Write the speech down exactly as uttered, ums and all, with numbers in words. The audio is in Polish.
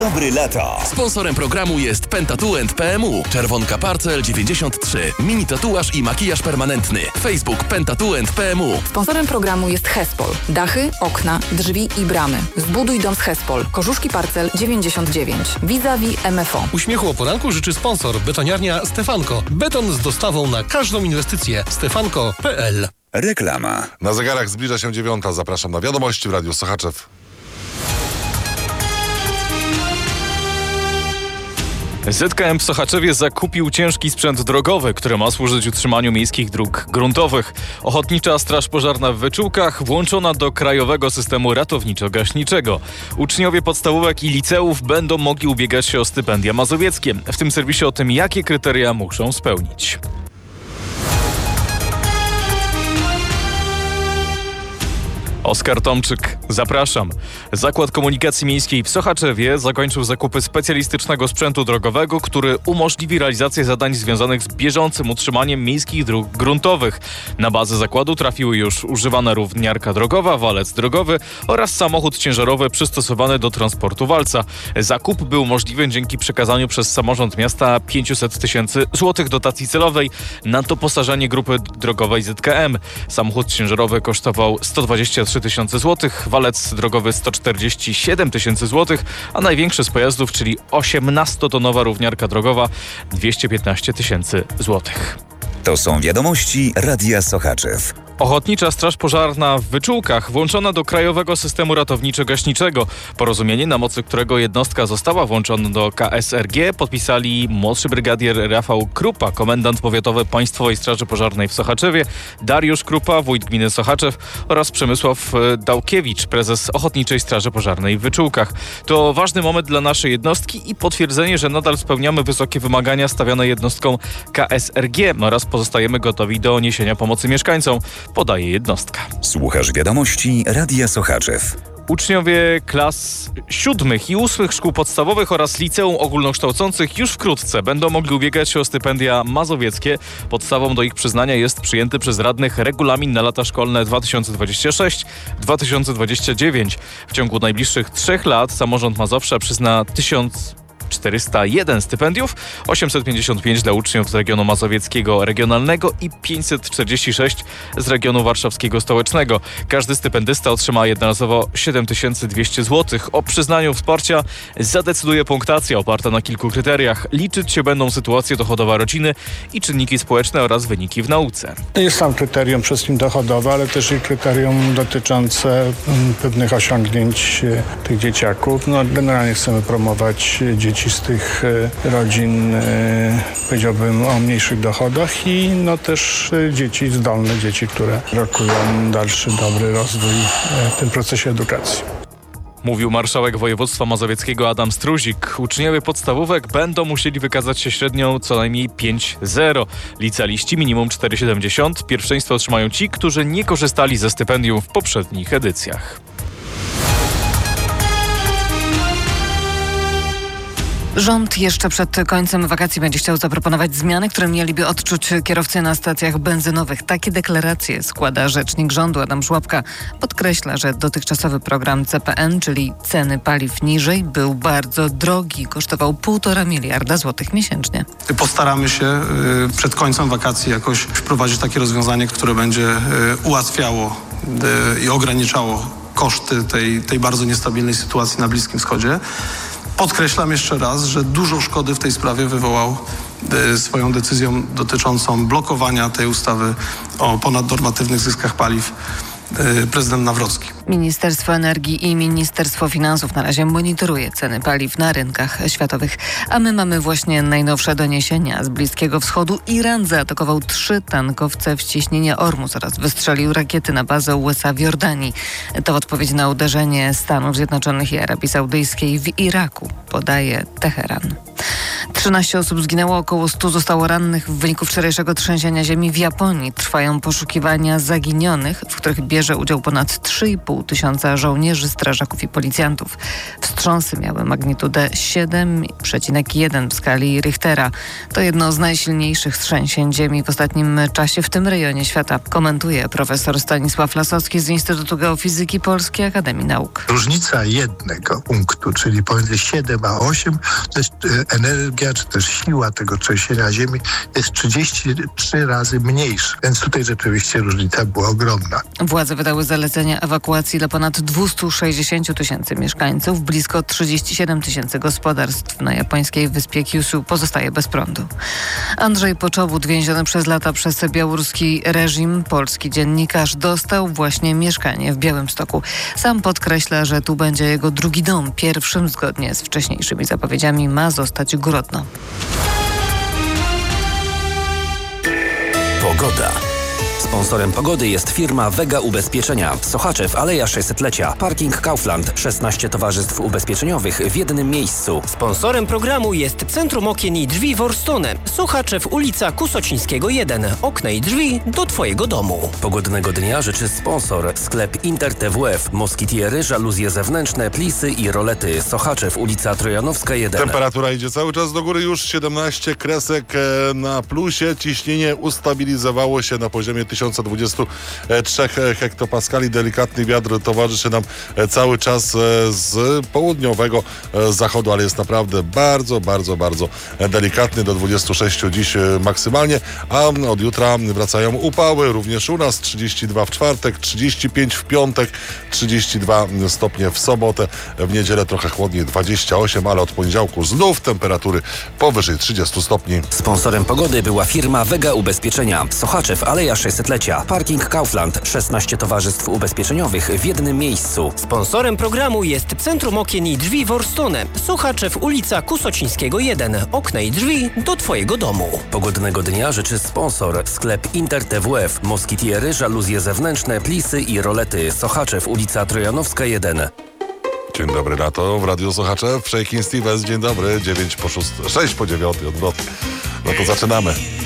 Dobry lata. Sponsorem programu jest Pentatouch P M U. Czerwonka Parcel dziewięćdziesiąt trzy. Mini tatuaż i makijaż permanentny. Facebook Pentatouch P M U. Sponsorem programu jest Hespol. Dachy, okna, drzwi i bramy. Zbuduj dom z Hespol. Korzuszki Parcel dziewięćdziesiąt dziewięć. Vis-a-vis M F O. Uśmiechu o poranku życzy sponsor. Betoniarnia Stefanko. Beton z dostawą na każdą inwestycję. stefanko kropka p l. Reklama. Na zegarach zbliża się dziewiąta. Zapraszam na wiadomości w Radiu Sochaczew. Z K M w Sochaczewie zakupił ciężki sprzęt drogowy, który ma służyć utrzymaniu miejskich dróg gruntowych. Ochotnicza Straż Pożarna w Wyczółkach włączona do krajowego systemu ratowniczo-gaśniczego. Uczniowie podstawówek i liceów będą mogli ubiegać się o stypendia mazowieckie. W tym serwisie o tym, jakie kryteria muszą spełnić. Oskar Tomczyk, zapraszam. Zakład Komunikacji Miejskiej w Sochaczewie zakończył zakupy specjalistycznego sprzętu drogowego, który umożliwi realizację zadań związanych z bieżącym utrzymaniem miejskich dróg gruntowych. Na bazę zakładu trafiły już używana równiarka drogowa, walec drogowy oraz samochód ciężarowy przystosowany do transportu walca. Zakup był możliwy dzięki przekazaniu przez samorząd miasta pięćset tysięcy złotych dotacji celowej na doposażenie grupy drogowej Z K M. Samochód ciężarowy kosztował sto dwadzieścia trzy tysiące złotych, walec drogowy sto czterdzieści siedem tysięcy złotych, a największy z pojazdów, czyli osiemnastotonowa równiarka drogowa, dwieście piętnaście tysięcy złotych. To są wiadomości Radia Sochaczew. Ochotnicza Straż Pożarna w Wyczółkach włączona do krajowego systemu ratowniczo-gaśniczego. Porozumienie, na mocy którego jednostka została włączona do K S R G, podpisali młodszy brygadier Rafał Krupa, komendant powiatowy Państwowej Straży Pożarnej w Sochaczewie, Dariusz Krupa, wójt gminy Sochaczew oraz Przemysław Dałkiewicz, prezes Ochotniczej Straży Pożarnej w Wyczółkach. To ważny moment dla naszej jednostki i potwierdzenie, że nadal spełniamy wysokie wymagania stawiane jednostkom K S R G oraz pozostajemy gotowi do niesienia pomocy mieszkańcom, podaje jednostka. Słuchasz wiadomości Radia Sochaczew. Uczniowie klas siódmych i ósmych szkół podstawowych oraz liceum ogólnokształcących już wkrótce będą mogli ubiegać się o stypendia mazowieckie. Podstawą do ich przyznania jest przyjęty przez radnych regulamin na lata szkolne dwa tysiące dwudziesty szósty dwa tysiące dwudziesty dziewiąty. W ciągu najbliższych trzech lat samorząd Mazowsza przyzna tysiąc czterysta jeden stypendiów, osiemset pięćdziesiąt pięć dla uczniów z regionu mazowieckiego regionalnego i pięćset czterdzieści sześć z regionu warszawskiego stołecznego. Każdy stypendysta otrzyma jednorazowo siedem tysięcy dwieście złotych. O przyznaniu wsparcia zadecyduje punktacja oparta na kilku kryteriach. Liczyć się będą sytuacje dochodowe rodziny i czynniki społeczne oraz wyniki w nauce. Jest tam kryterium przede wszystkim dochodowe, ale też i kryterium dotyczące pewnych osiągnięć tych dzieciaków. No, generalnie chcemy promować dzieci z tych rodzin, powiedziałbym, o mniejszych dochodach i no też dzieci zdolne, dzieci, które rokują dalszy dobry rozwój w tym procesie edukacji. Mówił marszałek województwa mazowieckiego Adam Struzik. Uczniowie podstawówek będą musieli wykazać się średnią co najmniej pięć zero. Licealiści minimum cztery siedemdziesiąt. Pierwszeństwo otrzymają ci, którzy nie korzystali ze stypendium w poprzednich edycjach. Rząd jeszcze przed końcem wakacji będzie chciał zaproponować zmiany, które mieliby odczuć kierowcy na stacjach benzynowych. Takie deklaracje składa rzecznik rządu Adam Żłapka. Podkreśla, że dotychczasowy program C P N, czyli ceny paliw niżej, był bardzo drogi. Kosztował półtora miliarda złotych miesięcznie. Postaramy się przed końcem wakacji jakoś wprowadzić takie rozwiązanie, które będzie ułatwiało i ograniczało koszty tej, tej bardzo niestabilnej sytuacji na Bliskim Wschodzie. Podkreślam jeszcze raz, że dużo szkody w tej sprawie wywołał y, swoją decyzją dotyczącą blokowania tej ustawy o ponadnormatywnych zyskach paliw y, prezydent Nawrocki. Ministerstwo Energii i Ministerstwo Finansów na razie monitoruje ceny paliw na rynkach światowych. A my mamy właśnie najnowsze doniesienia z Bliskiego Wschodu. Iran zaatakował trzy tankowce w cieśninie Ormus oraz wystrzelił rakiety na bazę U S A w Jordanii. To odpowiedź na uderzenie Stanów Zjednoczonych i Arabii Saudyjskiej w Iraku, podaje Teheran. trzynaście osób zginęło, około stu zostało rannych w wyniku wczorajszego trzęsienia ziemi w Japonii. Trwają poszukiwania zaginionych, w których bierze udział ponad trzy i pół tysiąca żołnierzy, strażaków i policjantów. Wstrząsy miały magnitudę siedem przecinek jeden w skali Richtera. To jedno z najsilniejszych trzęsień ziemi w ostatnim czasie w tym rejonie świata, komentuje profesor Stanisław Lasocki z Instytutu Geofizyki Polskiej Akademii Nauk. Różnica jednego punktu, czyli pomiędzy siedem a osiem, to jest energia, czy też siła tego trzęsienia ziemi jest trzydzieści trzy razy mniejsza. Więc tutaj rzeczywiście różnica była ogromna. Władze wydały zalecenia ewakuacji dla ponad dwieście sześćdziesiąt tysięcy mieszkańców. Blisko trzydzieści siedem tysięcy gospodarstw na japońskiej wyspie Kyushu pozostaje bez prądu. Andrzej Poczobut, więziony przez lata przez białoruski reżim, polski dziennikarz, dostał właśnie mieszkanie w Białymstoku. Sam podkreśla, że tu będzie jego drugi dom. Pierwszym, zgodnie z wcześniejszymi zapowiedziami, ma zostać Grodno. Pogoda. Sponsorem pogody jest firma Vega Ubezpieczenia. Sochaczew, Aleja sześćsetlecia. Parking Kaufland. szesnaście towarzystw ubezpieczeniowych w jednym miejscu. Sponsorem programu jest Centrum Okien i Drzwi Worstone. Sochaczew, ulica Kusocińskiego jeden. Okna i drzwi do Twojego domu. Pogodnego dnia życzy sponsor. Sklep Inter T W F. Moskitiery, żaluzje zewnętrzne, plisy i rolety. Sochaczew, ulica Trojanowska jeden. Temperatura idzie cały czas do góry. Już siedemnaście kresek na plusie. Ciśnienie ustabilizowało się na poziomie tysiąc dwadzieścia trzy hektopaskali. Delikatny wiatr towarzyszy nam cały czas z południowego zachodu, ale jest naprawdę bardzo, bardzo, bardzo delikatny. Do dwudziestu sześciu dziś maksymalnie, a od jutra wracają upały. Również u nas trzydzieści dwa w czwartek, trzydzieści pięć w piątek, trzydzieści dwa stopnie w sobotę. W niedzielę trochę chłodniej, dwadzieścia osiem, ale od poniedziałku znów temperatury powyżej trzydziestu stopni. Sponsorem pogody była firma Vega Ubezpieczenia. Sochaczew, Aleja sześćsetlecia. Parking Kaufland. szesnaście towarzystw ubezpieczeniowych w jednym miejscu. Sponsorem programu jest Centrum Okien i Drzwi Worstone. Sochaczew, ulica Kusocińskiego jeden. Okna i drzwi do Twojego domu. Pogodnego dnia życzy sponsor. Sklep Inter T W F. Moskitiery, żaluzje zewnętrzne, plisy i rolety. Sochaczew, ulica Trojanowska jeden. Dzień dobry na to w Radiu Sochaczew. Shakin' Stevens, dzień dobry. dziewięć po szóstej, sześć po dziewiątej, odwrotnie. No to zaczynamy.